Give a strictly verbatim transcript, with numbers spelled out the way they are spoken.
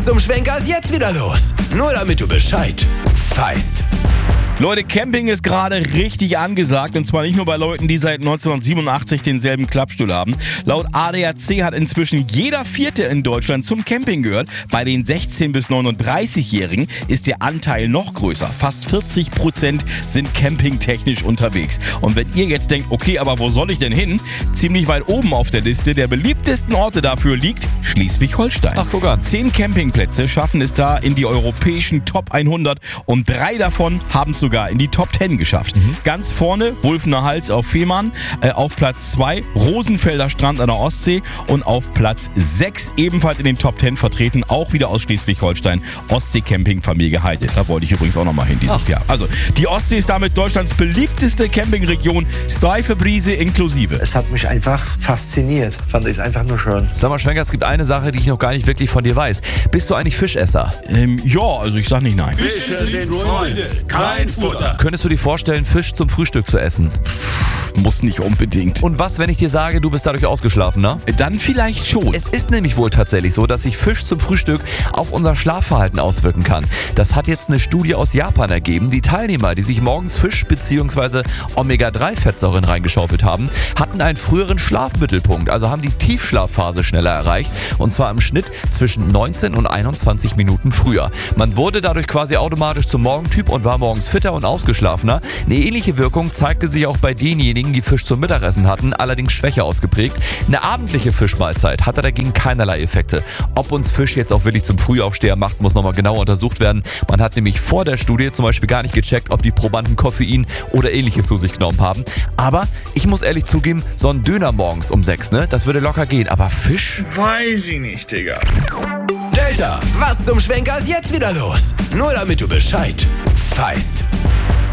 zum Schwenker ist jetzt wieder los? Nur damit du Bescheid weißt. Leute, Camping ist gerade richtig angesagt und zwar nicht nur bei Leuten, die seit neunzehnhundertsiebenundachtzig denselben Klappstuhl haben. Laut A D A C hat inzwischen jeder Vierte in Deutschland zum Camping gehört. Bei den sechzehn- bis neununddreißigjährigen ist der Anteil noch größer. Fast vierzig Prozent sind campingtechnisch unterwegs. Und wenn ihr jetzt denkt, okay, aber wo soll ich denn hin? Ziemlich weit oben auf der Liste der beliebtesten Orte dafür liegt Schleswig-Holstein. Ach, guck an. Zehn Campingplätze schaffen es da in die europäischen Top hundert und drei davon haben es sogar in die Top zehn geschafft. Mhm. Ganz vorne Wulfener Hals auf Fehmarn, äh, auf Platz zwei Rosenfelder Strand an der Ostsee und auf Platz sechs ebenfalls in den Top zehn vertreten, auch wieder aus Schleswig-Holstein, Ostsee-Camping Familie Heide. Da wollte ich übrigens auch nochmal hin dieses Ach. Jahr. Also die Ostsee ist damit Deutschlands beliebteste Campingregion, steife Brise inklusive. Es hat mich einfach fasziniert, fand ich es einfach nur schön. Sag mal, Schwenker, es gibt eine Sache, die ich noch gar nicht wirklich von dir weiß. Bist du eigentlich Fischesser? Ähm, ja, also ich sag nicht nein. Fische sind Freunde, kein Futter. Könntest du dir vorstellen, Fisch zum Frühstück zu essen? Muss nicht unbedingt. Und was, wenn ich dir sage, du bist dadurch ausgeschlafener? Dann vielleicht schon. Es ist nämlich wohl tatsächlich so, dass sich Fisch zum Frühstück auf unser Schlafverhalten auswirken kann. Das hat jetzt eine Studie aus Japan ergeben. Die Teilnehmer, die sich morgens Fisch bzw. Omega drei Fettsäuren reingeschaufelt haben, hatten einen früheren Schlafmittelpunkt, also haben die Tiefschlafphase schneller erreicht und zwar im Schnitt zwischen neunzehn und einundzwanzig Minuten früher. Man wurde dadurch quasi automatisch zum Morgentyp und war morgens fitter und ausgeschlafener. Eine ähnliche Wirkung zeigte sich auch bei denjenigen, die Fisch zum Mittagessen hatten, allerdings schwächer ausgeprägt. Eine abendliche Fischmahlzeit hatte dagegen keinerlei Effekte. Ob uns Fisch jetzt auch wirklich zum Frühaufsteher macht, muss nochmal genauer untersucht werden. Man hat nämlich vor der Studie zum Beispiel gar nicht gecheckt, ob die Probanden Koffein oder ähnliches zu sich genommen haben. Aber ich muss ehrlich zugeben, so ein Döner morgens um sechs, ne, das würde locker gehen. Aber Fisch? Weiß ich nicht, Digga. Delta, was zum Schwenker ist jetzt wieder los? Nur damit du Bescheid weißt.